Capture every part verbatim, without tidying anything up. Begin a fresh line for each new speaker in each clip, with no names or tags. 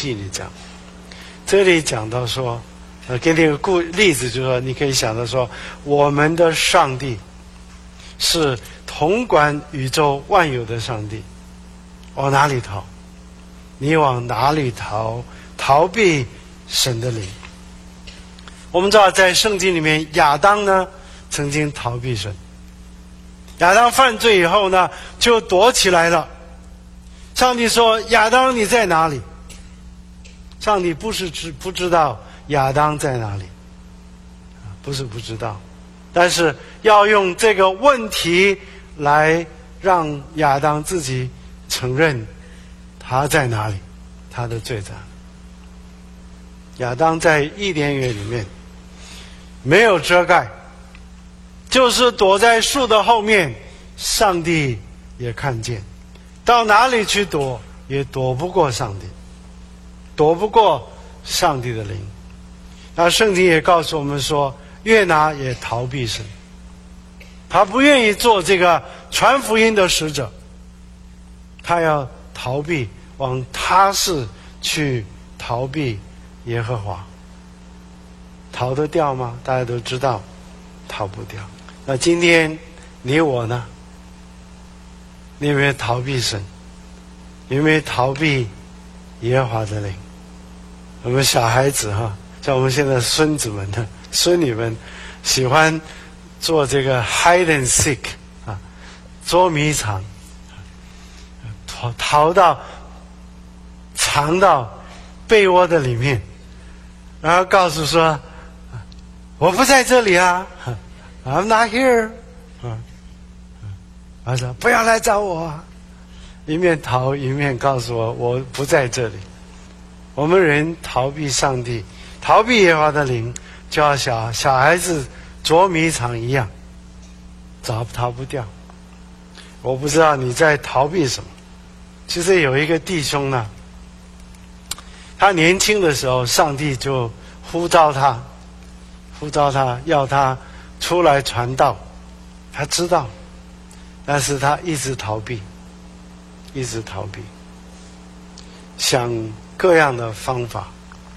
记里讲，这里讲到说，呃，给你一个故例子，就是说，你可以想到说，我们的上帝是统管宇宙万有的上帝，往哪里逃？你往哪里逃？逃避神的灵。我们知道，在圣经里面，亚当呢曾经逃避神。亚当犯罪以后呢，就躲起来了。上帝说：“亚当，你在哪里？”上帝不是知不知道亚当在哪里，不是不知道，但是要用这个问题来让亚当自己承认他在哪里，他的罪在哪里。亚当在伊甸园里面没有遮盖，就是躲在树的后面，上帝也看见，到哪里去躲也躲不过上帝，躲不过上帝的灵。那圣经也告诉我们说，约拿也逃避神，他不愿意做这个传福音的使者，他要逃避，往他是去逃避耶和华。逃得掉吗？大家都知道逃不掉。那今天你我呢？你有没有逃避神？有没有逃避耶和华的灵？我们小孩子哈，像我们现在孙子们呢、孙女们，喜欢做这个 hide and seek 啊，捉迷藏，逃逃到藏到被窝的里面，然后告诉说：“我不在这里啊 ，I'm not here。”啊，他说：“不要来找我啊！”一面逃一面告诉我：“我不在这里。”我们人逃避上帝，逃避耶和华的灵，就像小小孩子捉迷藏一样，找逃不掉。我不知道你在逃避什么。其实有一个弟兄呢，他年轻的时候，上帝就呼召他，呼召他要他出来传道，他知道，但是他一直逃避，一直逃避，想各样的方法，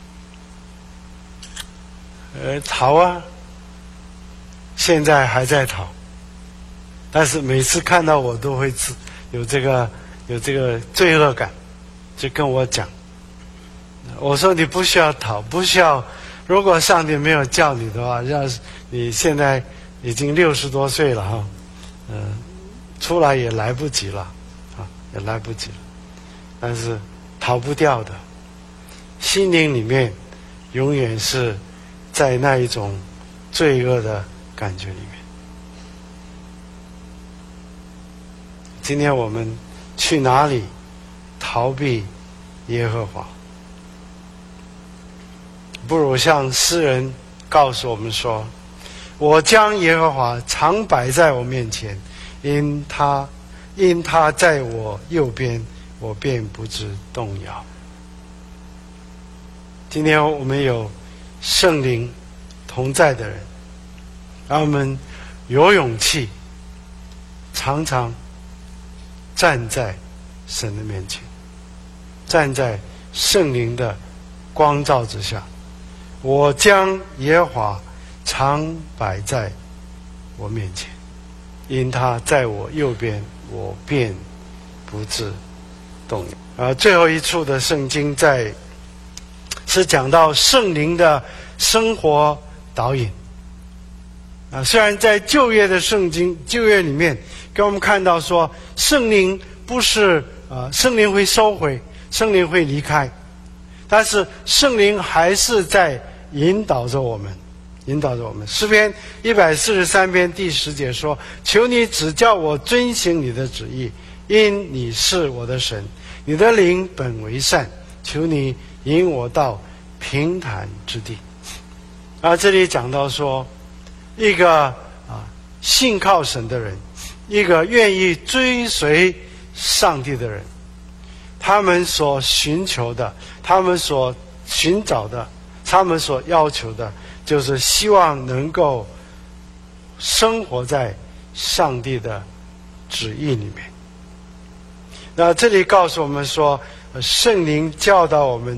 呃，逃啊，现在还在逃，但是每次看到我都会自有这个有这个罪恶感，就跟我讲，我说你不需要逃，不需要，如果上帝没有叫你的话，要是你现在已经六十多岁了哈，嗯、呃，出来也来不及了，啊，也来不及了，但是逃不掉的。心灵里面永远是在那一种罪恶的感觉里面。今天我们去哪里逃避耶和华？不如像诗人告诉我们说：“我将耶和华常摆在我面前，因他因他在我右边，我便不致动摇。”今天我们有圣灵同在的人，让我们有勇气常常站在神的面前，站在圣灵的光照之下。我将耶和华常摆在我面前，因他在我右边，我便不致动摇。啊，最后一处的圣经在是讲到圣灵的生活导引。啊，虽然在旧约的圣经旧约里面给我们看到说，圣灵不是啊，圣灵会收回，圣灵会离开，但是圣灵还是在引导着我们，引导着我们。诗篇一百四十三篇第十节说：“求你指教我遵行你的旨意，因你是我的神，你的灵本为善，求你引我到平坦之地。”啊，这里讲到说，一个啊信靠神的人，一个愿意追随上帝的人，他们所寻求的，他们所寻找的，他们所要求的，就是希望能够生活在上帝的旨意里面。那这里告诉我们说，圣灵教导我们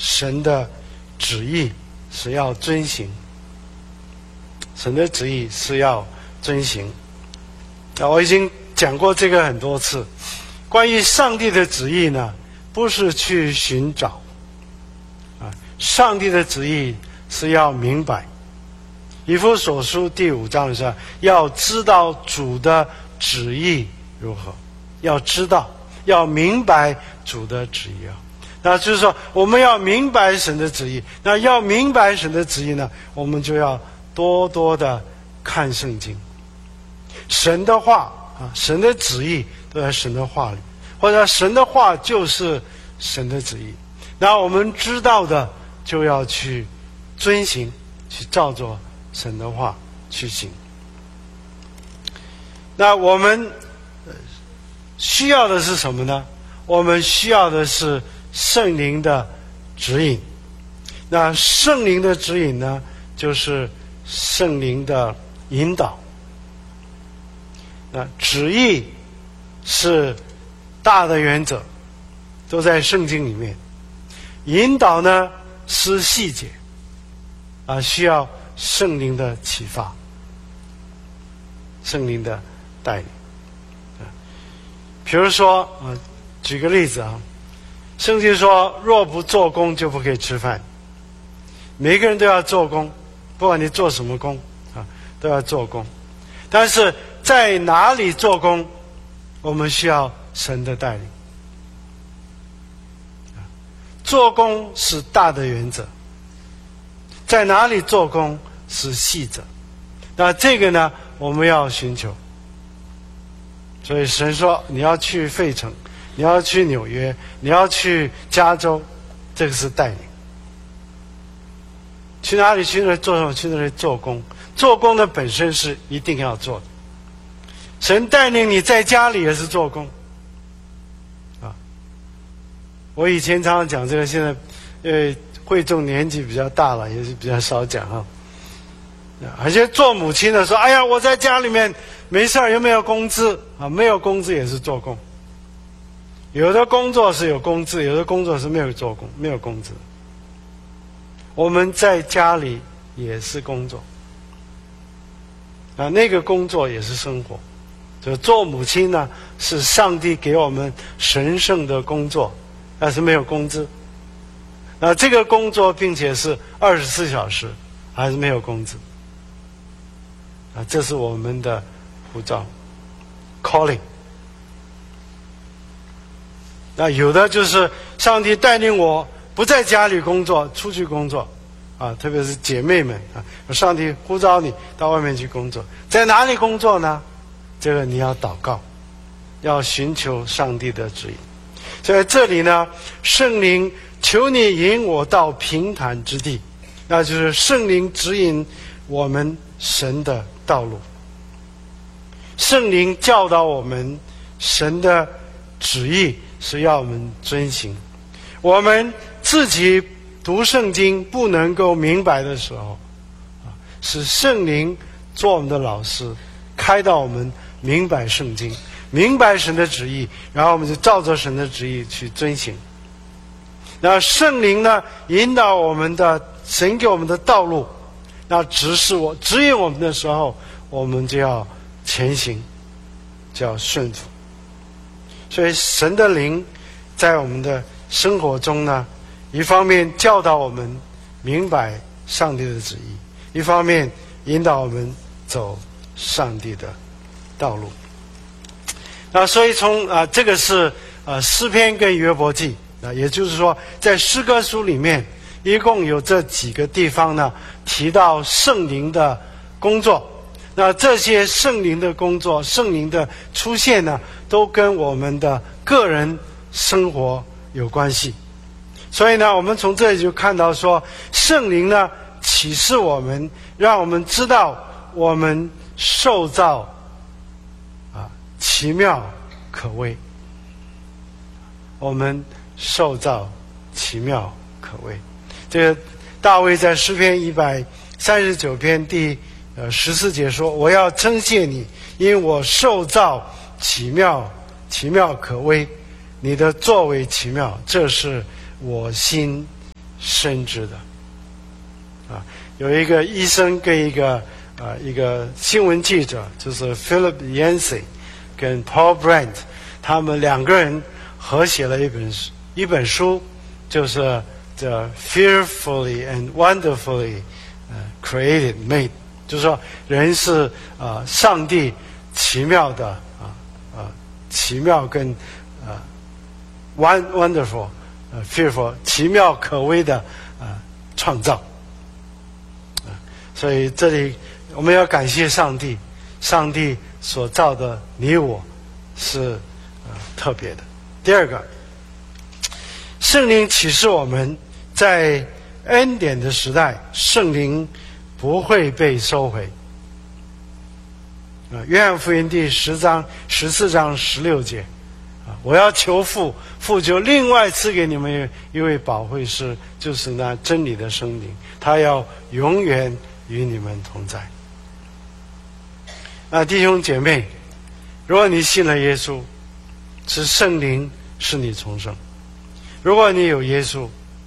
神的旨意是要遵行，神的旨意是要遵行。啊，我已经讲过这个很多次。关于上帝的旨意呢，不是去寻找，啊，上帝的旨意是要明白。以弗所书第五章是要知道主的旨意如何，要知道，要明白主的旨意啊。那就是说，我们要明白神的旨意。那要明白神的旨意呢，我们就要多多的看圣经。神的话啊，神的旨意都在神的话里，或者神的话就是神的旨意。那我们知道的就要去遵行，去照着神的话去行。那我们需要的是什么呢？我们需要的是圣灵的指引。那圣灵的指引呢，就是圣灵的引导。那旨意是大的原则，都在圣经里面。引导呢是细节，啊，需要圣灵的启发，圣灵的带领。比如说，啊，举个例子啊，圣经说，若不做工就不可以吃饭。每个人都要做工，不管你做什么工啊，都要做工。但是在哪里做工，我们需要神的带领。做工是大的原则，在哪里做工是细则。那这个呢，我们要寻求。所以神说，你要去费城，你要去纽约，你要去加州，这个是带领。去哪里去那里做什么？去那里做工。做工的本身是一定要做的。神带领你在家里也是做工啊。我以前常常讲这个，现在因为会众年纪比较大了，也是比较少讲哈。而且做母亲的说，哎呀，我在家里面没事儿，有没有工资啊？没有工资也是做工。有的工作是有工资，有的工作是没有做工，没有工资。我们在家里也是工作啊，那个工作也是生活。就做母亲呢，是上帝给我们神圣的工作，但是没有工资。那这个工作并且是二十四小时，还是没有工资啊？这是我们的呼召 calling。那有的就是上帝带领我不在家里工作，出去工作啊，特别是姐妹们啊，上帝呼召你到外面去工作。在哪里工作呢？这个你要祷告，要寻求上帝的指引。所以这里呢，圣灵求你引我到平坦之地，那就是圣灵指引我们神的道路。圣灵教导我们神的旨意是要我们遵行。我们自己读圣经不能够明白的时候，是圣灵做我们的老师，开导我们明白圣经，明白神的旨意，然后我们就照着神的旨意去遵行。那圣灵呢，引导我们的，神给我们的道路，那指示我指引我们的时候，我们就要前行，就要顺服。所以神的灵在我们的生活中呢，一方面教导我们明白上帝的旨意，一方面引导我们走上帝的道路。那所以从啊、呃，这个是呃诗篇跟约伯记啊、呃，也就是说，在诗歌书里面，一共有这几个地方呢，提到圣灵的工作。那这些圣灵的工作，圣灵的出现呢，都跟我们的个人生活有关系。所以呢，我们从这里就看到说，圣灵呢启示我们，让我们知道我们受造啊奇妙可畏。我们受造奇妙可畏。这个大卫在诗篇一百三十九篇第呃十四节说：“我要称谢你，因我受造奇妙，奇妙可畏。你的作为奇妙，这是我心深知的。啊，有一个医生跟一个啊一个新闻记者，就是 Philip Yancey 跟 Paul Brandt， 他们两个人合写了一本一本书，就是The Fearfully and Wonderfully Created Made， 就是说人是啊、呃、上帝奇妙的啊啊、呃、奇妙跟啊、呃、wonderful 呃 fearful 奇妙可畏的啊、呃、创造。所以这里我们要感谢上帝，上帝所造的你我是呃特别的。第二个，圣灵启示我们在恩典的时代，圣灵不会被收回。啊，约翰福音第十章十四章十六节，啊，我要求父，父就另外赐给你们一位保惠师，就是那真理的圣灵，他要永远与你们同在。那弟兄姐妹，如果你信了耶稣，是圣灵使你重生；如果你有耶稣，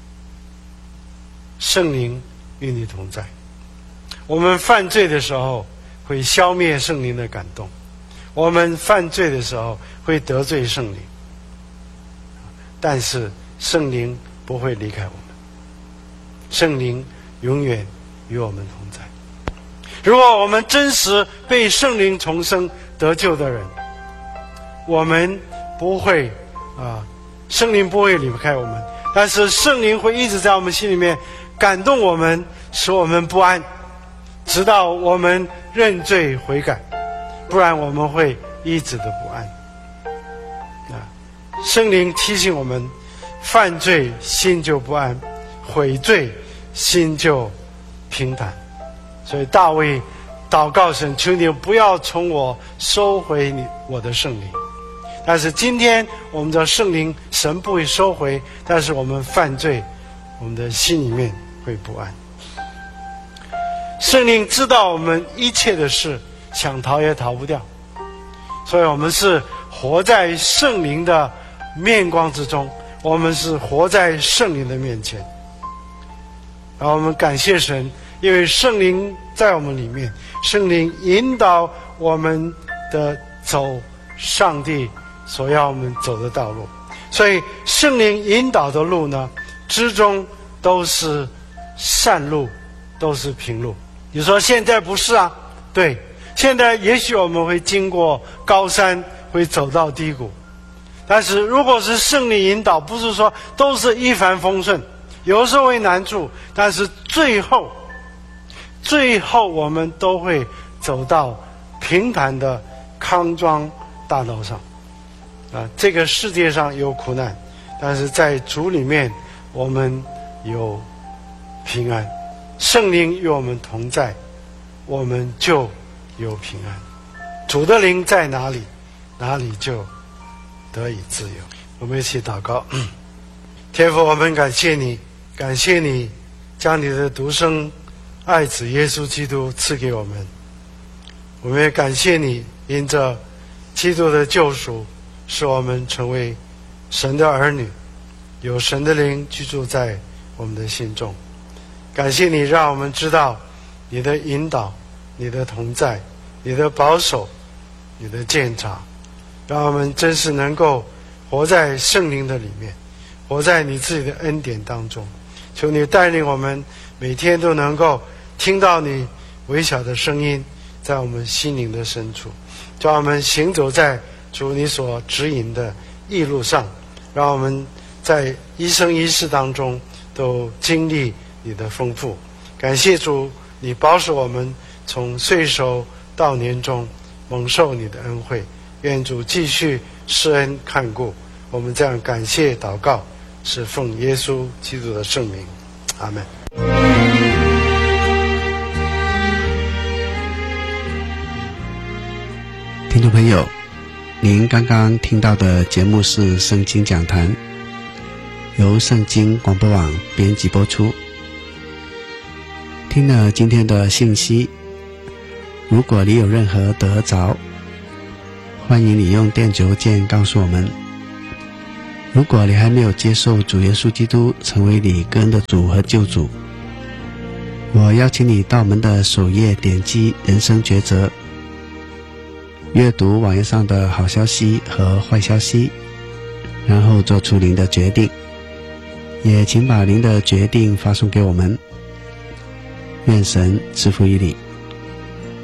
圣灵与你同在。我们犯罪的时候会消灭圣灵的感动，我们犯罪的时候会得罪圣灵，但是圣灵不会离开我们，圣灵永远与我们同在。如果我们真实被圣灵重生得救的人，我们不会啊，圣灵不会离开我们，但是圣灵会一直在我们心里面感动我们，使我们不安，直到我们认罪悔改，不然我们会一直的不安。啊，圣灵提醒我们，犯罪心就不安，悔罪心就平坦。所以大卫祷告神，求你不要从我收回你我的圣灵。但是今天我们的圣灵神不会收回，但是我们犯罪，我们的心里面会不安。圣灵知道我们一切的事，想逃也逃不掉，所以我们是活在圣灵的面光之中，我们是活在圣灵的面前。然后我们感谢神，因为圣灵在我们里面，圣灵引导我们的走上帝所要我们走的道路。所以圣灵引导的路呢，之中都是善路，都是平路。你说现在不是啊？对，现在也许我们会经过高山，会走到低谷，但是如果是圣灵引导，不是说都是一帆风顺，有时候会难处，但是最后最后我们都会走到平坦的康庄大道上。啊，这个世界上有苦难，但是在主里面我们有平安，圣灵与我们同在，我们就有平安。主的灵在哪里，哪里就得以自由。我们一起祷告。天父，我们感谢你，感谢你将你的独生爱子耶稣基督赐给我们。我们也感谢你，因着基督的救赎，使我们成为神的儿女，有神的灵居住在我们的心中。感谢你让我们知道你的引导，你的同在，你的保守，你的鉴察，让我们真是能够活在圣灵的里面，活在你自己的恩典当中。求你带领我们每天都能够听到你微小的声音在我们心灵的深处，叫我们行走在主你所指引的义路上，让我们在一生一世当中都经历你的丰富。感谢主，你保守我们从岁首到年终蒙受你的恩惠。愿主继续施恩看顾我们，这样感谢祷告是奉耶稣基督的圣名，阿们。
听众朋友，您刚刚听到的节目是圣经讲坛，由圣经广播网编辑播出。听了今天的信息，如果你有任何得着，欢迎你用电邮件告诉我们， 如果你还没有接受主耶稣基督成为你个人的主和救主，我邀请你到我们的首页点击人生抉择，阅读网页上的好消息和坏消息，然后做出您的决定。也请把您的决定发送给我们。愿神赐福于你。